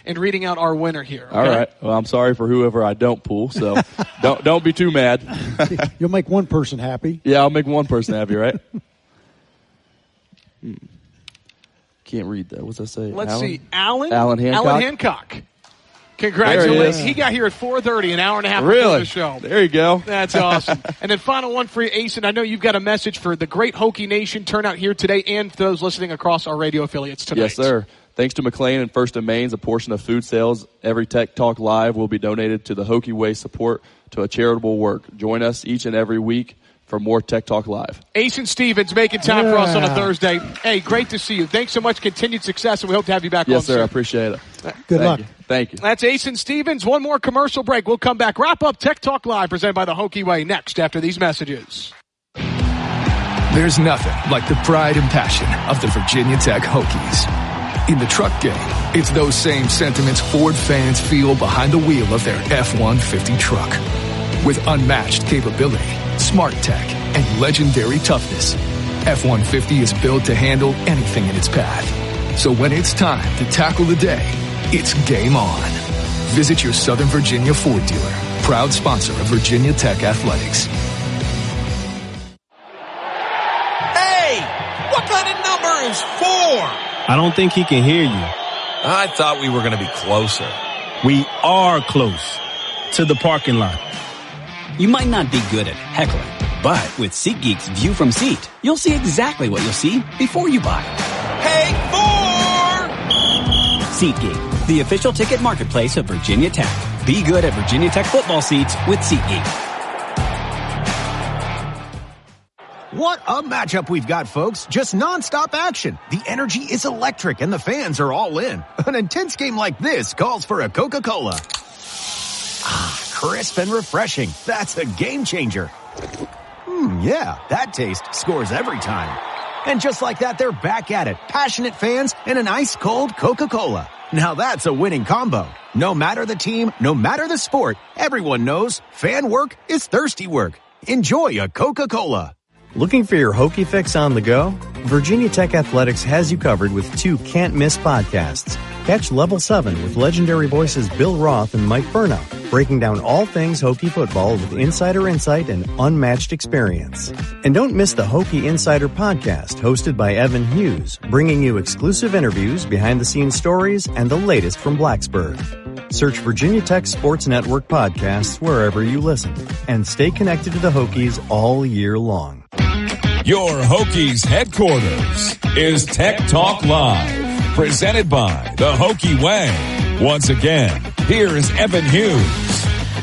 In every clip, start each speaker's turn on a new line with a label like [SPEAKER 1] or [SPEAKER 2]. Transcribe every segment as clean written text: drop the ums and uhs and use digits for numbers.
[SPEAKER 1] in reading out our winner here. Okay?
[SPEAKER 2] All right. Well, I'm sorry for whoever I don't pull, so don't be too mad.
[SPEAKER 3] You'll make one person happy.
[SPEAKER 2] Yeah, I'll make one person happy, right? Can't read that. What's that say?
[SPEAKER 1] Let's see. Alan
[SPEAKER 2] Hancock.
[SPEAKER 1] Alan Hancock. Congratulations. He got here at 4:30, an hour and a half before the show.
[SPEAKER 2] There you go.
[SPEAKER 1] That's awesome. And then final one for you, Asen. I know you've got a message for the great Hokie Nation turnout here today and for those listening across our radio affiliates tonight.
[SPEAKER 2] Yes, sir. Thanks to McLean and First and Main's, a portion of food sales every Tech Talk Live will be donated to the Hokie Way support to a charitable work. Join us each and every week for more Tech Talk Live.
[SPEAKER 1] Asen Stevens making time for us on a Thursday. Hey, great to see you. Thanks so much. Continued success, and we hope to have you back on soon.
[SPEAKER 2] Yes, sir. I appreciate it.
[SPEAKER 3] Good luck.
[SPEAKER 2] Thank you.
[SPEAKER 1] That's Asen Stevens. One more commercial break. We'll come back. Wrap up Tech Talk Live presented by the Hokie Way next after these messages.
[SPEAKER 4] There's nothing like the pride and passion of the Virginia Tech Hokies. In the truck game, it's those same sentiments Ford fans feel behind the wheel of their F-150 truck. With unmatched capability, smart tech, and legendary toughness, F-150 is built to handle anything in its path. So when it's time to tackle the day, it's game on. Visit your Southern Virginia Ford dealer, proud sponsor of Virginia Tech Athletics.
[SPEAKER 5] Hey, what kind of number is 4?
[SPEAKER 6] I don't think he can hear you.
[SPEAKER 5] I thought we were going to be closer.
[SPEAKER 6] We are close to the parking lot.
[SPEAKER 7] You might not be good at heckling, but with SeatGeek's View from Seat, you'll see exactly what you'll see before you buy.
[SPEAKER 5] Hey, 4!
[SPEAKER 7] SeatGeek, the official ticket marketplace of Virginia Tech. Be good at Virginia Tech football seats with SeatGeek.
[SPEAKER 8] What a matchup we've got, folks. Just nonstop action. The energy is electric and the fans are all in. An intense game like this calls for a Coca-Cola. Crisp and refreshing. That's a game changer. Yeah, that taste scores every time. And just like that, they're back at it. Passionate fans and an ice-cold Coca-Cola. Now that's a winning combo. No matter the team, no matter the sport, everyone knows fan work is thirsty work. Enjoy a Coca-Cola.
[SPEAKER 9] Looking for your Hokie fix on the go? Virginia Tech Athletics has you covered with 2 can't-miss podcasts. Catch Level 7 with legendary voices Bill Roth and Mike Burnop, breaking down all things Hokie football with insider insight and unmatched experience. And don't miss the Hokie Insider podcast hosted by Evan Hughes, bringing you exclusive interviews, behind-the-scenes stories, and the latest from Blacksburg. Search Virginia Tech Sports Network podcasts wherever you listen, and stay connected to the Hokies all year long.
[SPEAKER 10] Your Hokies headquarters is Tech Talk Live, presented by the Hokie Way. Once again, here is Evan Hughes.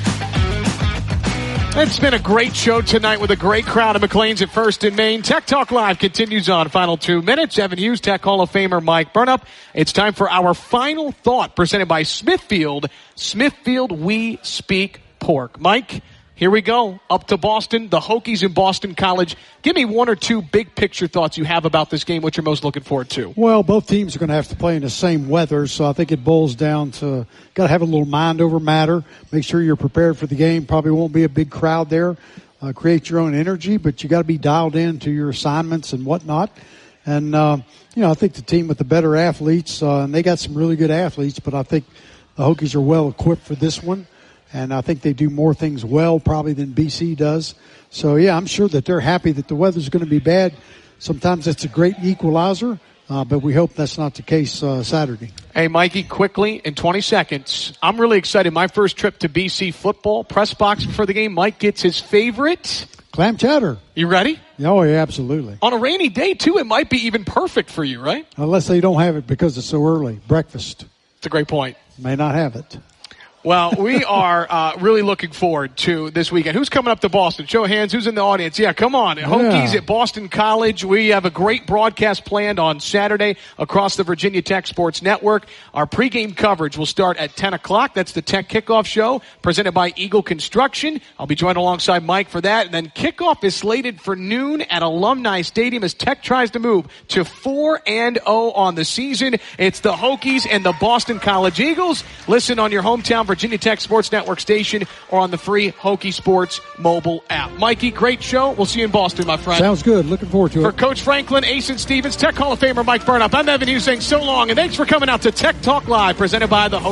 [SPEAKER 1] It's been a great show tonight with a great crowd of McLean's at First and Main. Tech Talk Live continues on. Final 2 minutes. Evan Hughes, Tech Hall of Famer Mike Burnop. It's time for our final thought presented by Smithfield. Smithfield, we speak pork. Mike, here we go. Up to Boston, the Hokies in Boston College. Give me 1 or 2 big picture thoughts you have about this game, what you're most looking forward to.
[SPEAKER 3] Well, both teams are going to have to play in the same weather, so I think it boils down to got to have a little mind over matter. Make sure you're prepared for the game. Probably won't be a big crowd there. Create your own energy, but you got to be dialed in to your assignments and whatnot. And, I think the team with the better athletes, and they got some really good athletes, but I think the Hokies are well equipped for this one. And I think they do more things well probably than BC does. So, yeah, I'm sure that they're happy that the weather's going to be bad. Sometimes it's a great equalizer, but we hope that's not the case Saturday.
[SPEAKER 1] Hey, Mikey, quickly, in 20 seconds, I'm really excited. My first trip to BC football, press box before the game. Mike gets his favorite.
[SPEAKER 3] Clam chowder.
[SPEAKER 1] You ready?
[SPEAKER 3] Oh, yeah, absolutely.
[SPEAKER 1] On a rainy day, too, it might be even perfect for you, right?
[SPEAKER 3] Unless they don't have it because it's so early. Breakfast.
[SPEAKER 1] It's a great point.
[SPEAKER 3] May not have it.
[SPEAKER 1] Well, we are really looking forward to this weekend. Who's coming up to Boston? Show of hands. Who's in the audience? Yeah, come on. Hokies at Boston College. We have a great broadcast planned on Saturday across the Virginia Tech Sports Network. Our pregame coverage will start at 10 o'clock. That's the Tech Kickoff Show presented by Eagle Construction. I'll be joined alongside Mike for that. And then kickoff is slated for noon at Alumni Stadium as Tech tries to move to 4-0 on the season. It's the Hokies and the Boston College Eagles. Listen on your hometown Virginia Tech Sports Network station or on the free Hokie Sports mobile app. Mikey, great show. We'll see you in Boston, my friend.
[SPEAKER 3] Sounds good. Looking forward to it.
[SPEAKER 1] For Coach Franklin, Asen Stevens, Tech Hall of Famer Mike Burnop, I'm Evan Hughes saying so long, and thanks for coming out to Tech Talk Live, presented by the Hokie.